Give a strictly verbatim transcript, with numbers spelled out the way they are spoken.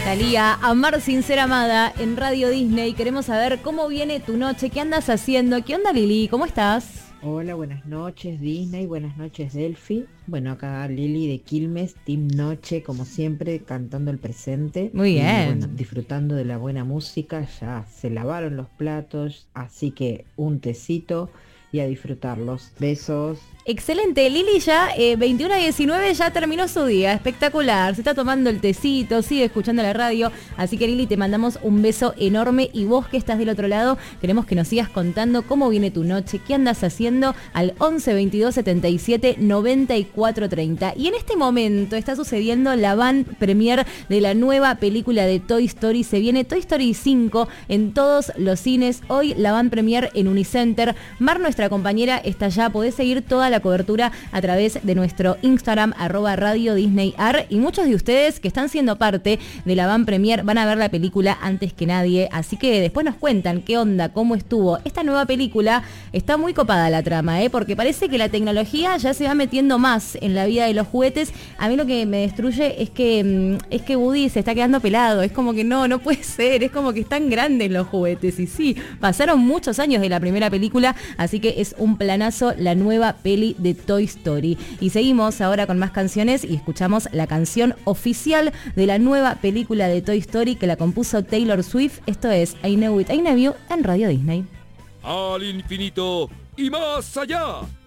Thalía, Amar sin ser amada en Radio Disney. Queremos saber cómo viene tu noche, qué andas haciendo. ¿Qué onda, Lili? ¿Cómo estás? Hola, buenas noches Disney, buenas noches Delphi. Bueno, acá Lili de Quilmes, Team Noche, como siempre, cantando el presente. Muy bien. Y, bueno, disfrutando de la buena música, ya se lavaron los platos, así que un tecito y a disfrutarlos. Besos. Excelente, Lili ya eh, veintiuno a diecinueve ya terminó su día, espectacular, se está tomando el tecito, sigue escuchando la radio, así que Lili te mandamos un beso enorme y vos que estás del otro lado, queremos que nos sigas contando cómo viene tu noche, qué andas haciendo al once veintidós setenta y siete noventa y cuatro treinta. Y en este momento está sucediendo la van premier de la nueva película de Toy Story, se viene Toy Story cinco en todos los cines, hoy la van premier en Unicenter. Mar, nuestra compañera, está allá, podés seguir toda la cobertura a través de nuestro Instagram, arroba Radio Disney Ar, y muchos de ustedes que están siendo parte de la van premier van a ver la película antes que nadie, así que después nos cuentan qué onda, cómo estuvo. Esta nueva película está muy copada la trama, ¿eh? Porque parece que la tecnología ya se va metiendo más en la vida de los juguetes. A mí lo que me destruye es que, es que Woody se está quedando pelado, es como que no, no puede ser, es como que están grandes los juguetes, y sí, pasaron muchos años de la primera película, así que es un planazo la nueva peli de Toy Story. Y seguimos ahora con más canciones y escuchamos la canción oficial de la nueva película de Toy Story que la compuso Taylor Swift. Esto es I Know It, I Know You en Radio Disney. Al infinito y más allá.